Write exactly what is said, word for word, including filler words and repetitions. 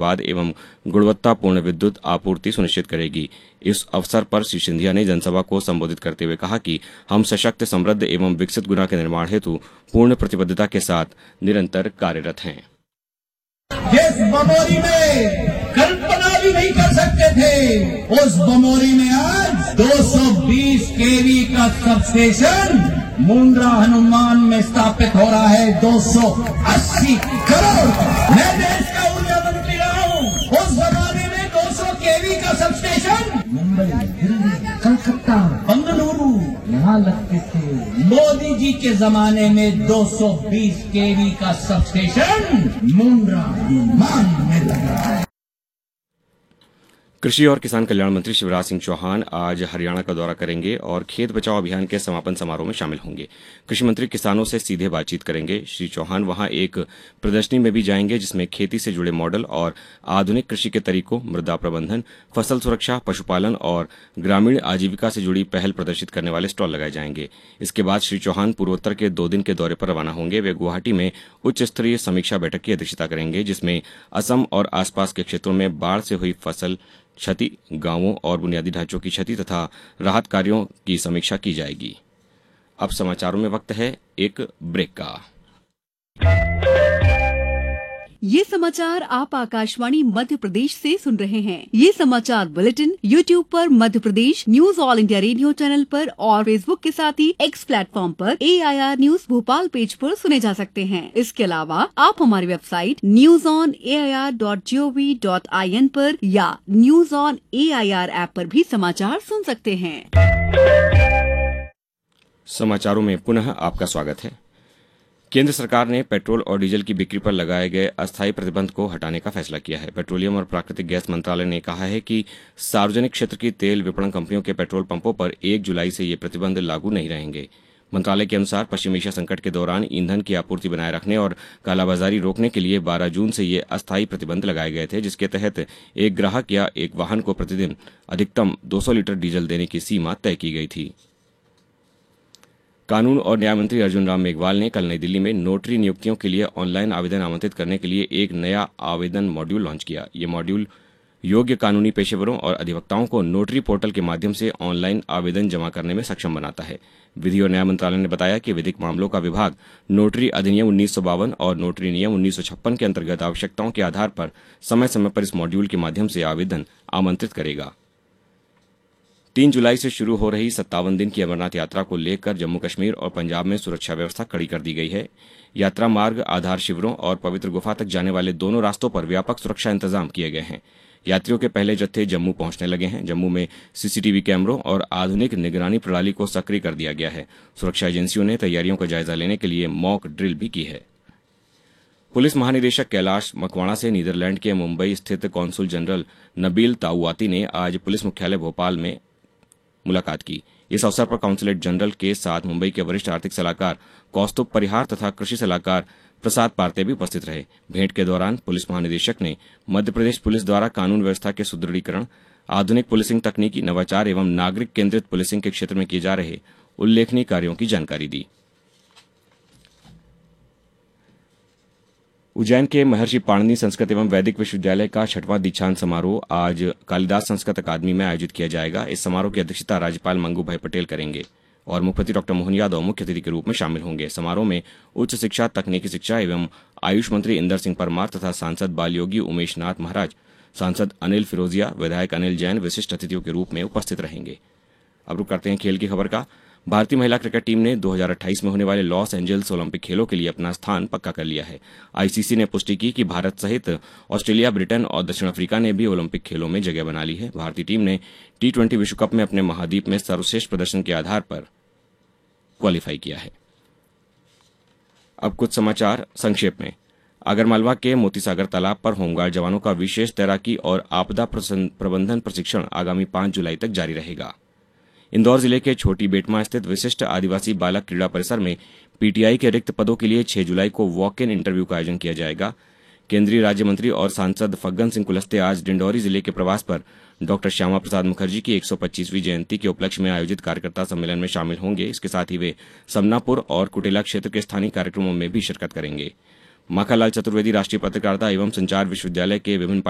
निर्बाध एवं गुणवत्तापूर्ण विद्युत आपूर्ति सुनिश्चित करेगी। इस अवसर पर श्री सिंधिया ने जनसभा को संबोधित करते हुए कहा कि हम सशक्त, समृद्ध एवं विकसित गुना के निर्माण हेतु पूर्ण प्रतिबद्धता के साथ निरंतर कार्यरत हैं। जिस बमोरी में कल्पना भी नहीं कर सकते थे, उस बमोरी में आज दो सौ बीस केवी का सबस्टेशन मुंद्रा हनुमान में स्थापित हो रहा है। दो सौ अस्सी करोड़। मैं देश का ऊर्जा मंत्री रहा हूं। उस जमाने में दो सौ केवी का सबस्टेशन मुंबई, दिल्ली, कलकत्ता, बंगलुरु यहाँ लगते थे। मोदी जी के जमाने में दो सौ बीस केवी का सबस्टेशन मुंद्रा हनुमान में लगा है। कृषि और किसान कल्याण मंत्री शिवराज सिंह चौहान आज हरियाणा का दौरा करेंगे और खेत बचाओ अभियान के समापन समारोह में शामिल होंगे। कृषि मंत्री किसानों से सीधे बातचीत करेंगे। श्री चौहान वहां एक प्रदर्शनी में भी जाएंगे जिसमें खेती से जुड़े मॉडल और आधुनिक कृषि के तरीकों, मृदा प्रबंधन, फसल सुरक्षा, पशुपालन और ग्रामीण आजीविका से जुड़ी पहल प्रदर्शित करने वाले स्टॉल लगाए जाएंगे। इसके बाद श्री चौहान पूर्वोत्तर के दो दिन के दौरे पर रवाना होंगे। वे गुवाहाटी में उच्च स्तरीय समीक्षा बैठक की अध्यक्षता करेंगे जिसमें असम और आसपास के क्षेत्रों में बाढ़ से हुई फसल क्षति, गांवों और बुनियादी ढांचों की क्षति तथा राहत कार्यों की समीक्षा की जाएगी। अब समाचारों में वक्त है एक ब्रेक का। ये समाचार आप आकाशवाणी मध्य प्रदेश से सुन रहे हैं। ये समाचार बुलेटिन यूट्यूब पर Madhya Pradesh news all India radio channel पर और फेसबुक के साथ ही एक्स प्लेटफॉर्म पर ए I R news Bhopal page पर सुने जा सकते हैं। इसके अलावा आप हमारी website news on A I R dot G O V dot I N पर या news on A I R app पर भी समाचार सुन सकते हैं। समाचारों में पुनः आपका स्वागत है। केंद्र सरकार ने पेट्रोल और डीजल की बिक्री पर लगाए गए अस्थायी प्रतिबंध को हटाने का फैसला किया है। पेट्रोलियम और प्राकृतिक गैस मंत्रालय ने कहा है कि सार्वजनिक क्षेत्र की तेल विपणन कंपनियों के पेट्रोल पंपों पर एक जुलाई से ये प्रतिबंध लागू नहीं रहेंगे। मंत्रालय के अनुसार पश्चिम एशिया संकट के दौरान ईंधन की आपूर्ति बनाए रखने और कालाबाजारी रोकने के लिए बारह जून से ये अस्थायी प्रतिबंध लगाए गए थे, जिसके तहत एक ग्राहक या एक वाहन को प्रतिदिन अधिकतम दो सौ लीटर डीजल देने की सीमा तय की गई थी। कानून और न्याय मंत्री अर्जुन राम मेघवाल ने कल नई दिल्ली में नोटरी नियुक्तियों के लिए ऑनलाइन आवेदन आमंत्रित करने के लिए एक नया आवेदन मॉड्यूल लॉन्च किया। ये मॉड्यूल योग्य कानूनी पेशेवरों और अधिवक्ताओं को नोटरी पोर्टल के माध्यम से ऑनलाइन आवेदन जमा करने में सक्षम बनाता है। विधि और न्याय मंत्रालय ने बताया कि विधिक मामलों का विभाग नोटरी अधिनियम उन्नीस सौ बावन और नोटरी नियम उन्नीस सौ छप्पन के अंतर्गत आवश्यकताओं के आधार पर समय समय पर इस मॉड्यूल के माध्यम से आवेदन आमंत्रित करेगा। तीन जुलाई से शुरू हो रही सत्तावन दिन की अमरनाथ यात्रा को लेकर जम्मू कश्मीर और पंजाब में सुरक्षा व्यवस्था कड़ी कर दी गई है। यात्रा मार्ग, आधार शिविरों और पवित्र गुफा तक जाने वाले दोनों रास्तों पर व्यापक सुरक्षा इंतजाम किए गए हैं। यात्रियों के पहले जत्थे जम्मू पहुंचने लगे हैं। जम्मू में सी सी टी वी कैमरों और आधुनिक निगरानी प्रणाली को सक्रिय कर दिया गया है। सुरक्षा एजेंसियों ने तैयारियों का जायजा लेने के लिए मॉक ड्रिल भी की है। पुलिस महानिदेशक कैलाश मकवाणा से नीदरलैंड के मुंबई स्थित कॉन्सुल जनरल नबील ताऊआती ने आज पुलिस मुख्यालय भोपाल में मुलाकात की। इस अवसर पर काउंसलेट जनरल के साथ मुंबई के वरिष्ठ आर्थिक सलाहकार कौस्तुभ परिहार तथा कृषि सलाहकार प्रसाद पार्ते भी उपस्थित रहे। भेंट के दौरान पुलिस महानिदेशक ने मध्य प्रदेश पुलिस द्वारा कानून व्यवस्था के सुदृढ़ीकरण, आधुनिक पुलिसिंग तकनीकी, नवाचार एवं नागरिक केंद्रित पुलिसिंग के क्षेत्र में किए जा रहे उल्लेखनीय कार्यों की जानकारी दी। उज्जैन के महर्षि पाणिनि संस्कृत एवं वैदिक विश्वविद्यालय का छठवां दीक्षांत समारोह आज कालिदास संस्कृत अकादमी में आयोजित किया जाएगा। इस समारोह की अध्यक्षता राज्यपाल मंगू भाई पटेल करेंगे और मुख्यमंत्री डॉक्टर मोहन यादव मुख्य अतिथि के रूप में शामिल होंगे। समारोह में उच्च शिक्षा, तकनीकी शिक्षा एवं आयुष मंत्री इंदर सिंह परमार तथा सांसद बाल योगी उमेश नाथ महाराज, सांसद अनिल फिरोजिया, विधायक अनिल जैन विशिष्ट अतिथियों के रूप में उपस्थित रहेंगे। अब रुक करते हैं खेल की खबर का। भारतीय महिला क्रिकेट टीम ने दो हज़ार अट्ठाईस में होने वाले लॉस एंजल्स ओलंपिक खेलों के लिए अपना स्थान पक्का कर लिया है। आई सी सी ने पुष्टि की कि भारत सहित ऑस्ट्रेलिया, ब्रिटेन और दक्षिण अफ्रीका ने भी ओलंपिक खेलों में जगह बना ली है। भारतीय टीम ने टी ट्वेंटी विश्व कप में अपने महाद्वीप में सर्वश्रेष्ठ प्रदर्शन के आधार पर क्वालिफाई किया है। अब कुछ समाचार संक्षेप में। आगरमालवा के मोतीसागर तालाब पर होमगार्ड जवानों का विशेष तैराकी और आपदा प्रबंधन प्रशिक्षण आगामी पांच जुलाई तक जारी रहेगा। इंदौर जिले के छोटी बेटमा स्थित विशिष्ट आदिवासी बालक क्रीड़ा परिसर में पी टी आई के रिक्त पदों के लिए छह जुलाई को वॉक इन इंटरव्यू का आयोजन किया जाएगा। केंद्रीय राज्य मंत्री और सांसद फग्गन सिंह कुलस्ते आज डिंडौरी जिले के प्रवास पर डॉक्टर श्यामा प्रसाद मुखर्जी की एक सौ पच्चीसवीं जयंती के उपलक्ष्य में आयोजित कार्यकर्ता सम्मेलन में शामिल होंगे। इसके साथ ही वे समनापुर और कुटेला क्षेत्र के स्थानीय कार्यक्रमों में भी शिरकत करेंगे। माखनलाल चतुर्वेदी राष्ट्रीय पत्रकारिता एवं संचार विश्वविद्यालय के विभिन्न